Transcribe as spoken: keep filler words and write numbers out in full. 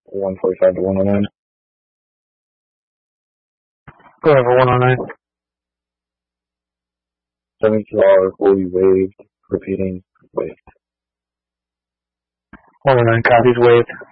one forty-five to one oh nine. Go ahead for one oh nine. seventy-two dollars will be waived. Repeating, waived. one oh nine copies waived.